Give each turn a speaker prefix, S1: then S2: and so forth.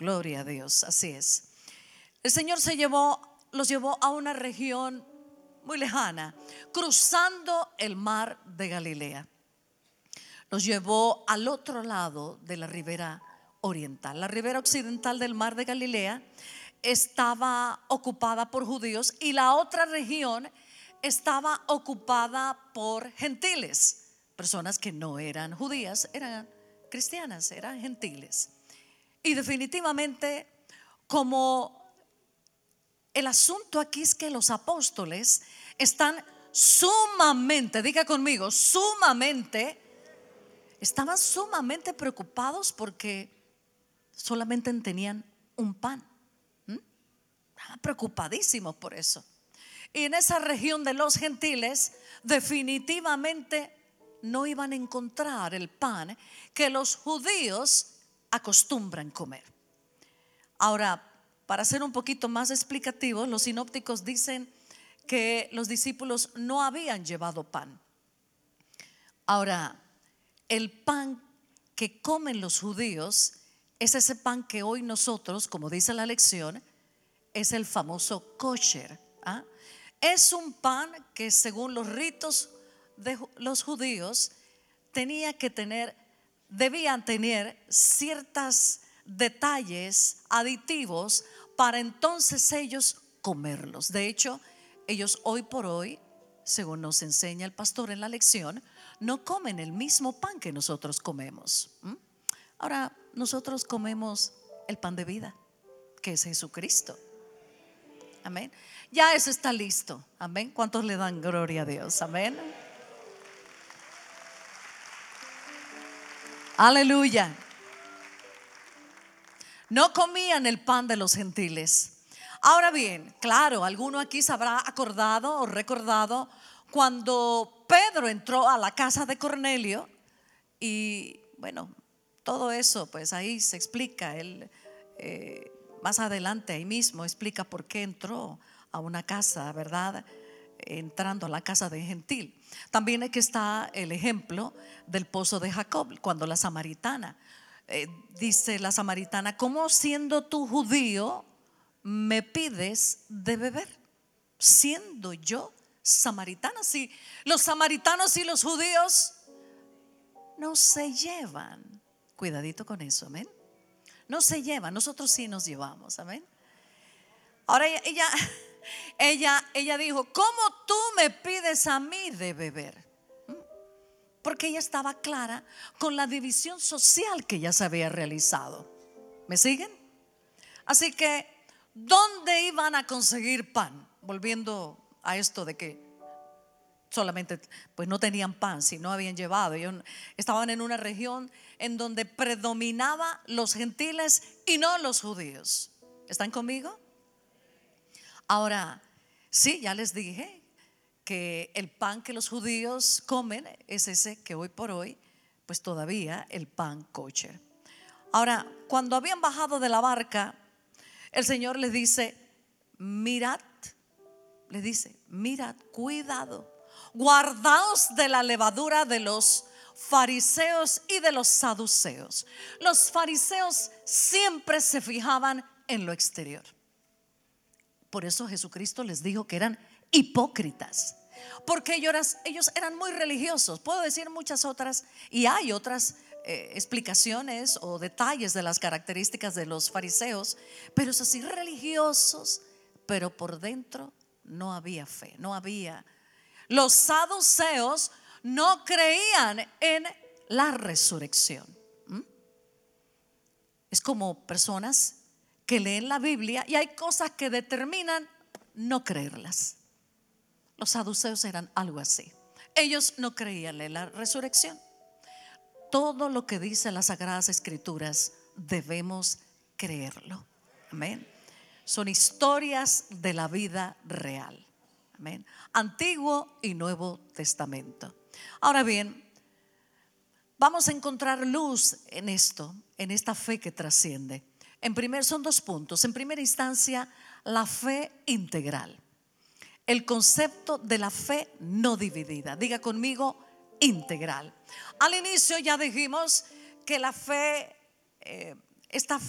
S1: gloria a Dios, así es. El Señor los llevó a una región muy lejana, cruzando el mar de Galilea. Los llevó al otro lado de la ribera oriental. La ribera occidental del mar de Galilea estaba ocupada por judíos y la otra región estaba ocupada por gentiles, personas que no eran judías, eran cristianas, eran gentiles. Y definitivamente, como el asunto aquí es que los apóstoles están sumamente, diga conmigo, estaban sumamente preocupados porque solamente tenían un pan. Estaban preocupadísimos por eso. Y en esa región de los gentiles definitivamente no iban a encontrar el pan que los judíos acostumbran comer. Ahora, para ser un poquito más explicativos, los sinópticos dicen que los discípulos no habían llevado pan. Ahora, el pan que comen los judíos es ese pan que hoy nosotros, como dice la lección, es el famoso kosher. Es un pan que según los ritos de los judíos debían tener ciertos detalles aditivos para entonces ellos comerlos. De hecho, ellos hoy por hoy, según nos enseña el pastor en la lección, no comen el mismo pan que nosotros comemos. Ahora, nosotros comemos el pan de vida, que es Jesucristo. Amén. Ya eso está listo. Amén. ¿Cuántos le dan gloria a Dios? Amén. Aleluya. No comían el pan de los gentiles. Ahora bien, claro, alguno aquí se habrá acordado o recordado cuando Pedro entró a la casa de Cornelio. Y bueno, todo eso pues ahí se explica. Él más adelante ahí mismo explica por qué entró a una casa, ¿verdad? Entrando a la casa de gentil. También aquí está el ejemplo del pozo de Jacob, cuando la samaritana dice la samaritana: ¿cómo siendo tú judío me pides de beber? Siendo yo samaritana. Si los samaritanos y los judíos no se llevan, cuidadito con eso, amén. No se llevan, nosotros sí nos llevamos, amén. Ahora ella dijo: ¿cómo tú me pides a mí de beber? Porque ella estaba clara con la división social que ya se había realizado. ¿Me siguen? Así que, ¿dónde iban a conseguir pan? Volviendo a esto de que solamente pues no tenían pan, si no habían llevado. Ellos estaban en una región en donde predominaba los gentiles y no los judíos. ¿Están conmigo? Ahora, sí, ya les dije que el pan que los judíos comen es ese que hoy por hoy pues todavía el pan kosher. Ahora, cuando habían bajado de la barca, el Señor les dice: mirad, cuidado, guardaos de la levadura de los fariseos y de los saduceos. Los fariseos siempre se fijaban en lo exterior. Por eso Jesucristo les dijo que eran hipócritas, porque ellos eran muy religiosos. Puedo decir muchas otras, y hay otras explicaciones o detalles de las características de los fariseos, pero es así, religiosos, pero por dentro no había fe, no había. Los saduceos no creían en la resurrección. Es como personas que leen la Biblia y hay cosas que determinan no creerlas. Los saduceos eran algo así. Ellos no creían en la resurrección. Todo lo que dice las Sagradas Escrituras debemos creerlo. Amén. Son historias de la vida real. Amén. Antiguo y Nuevo Testamento. Ahora bien, vamos a encontrar luz en esto, en esta fe que trasciende. Son dos puntos. En primera instancia, la fe integral. El concepto de la fe no dividida. Diga conmigo: integral. Al inicio ya dijimos que la fe, esta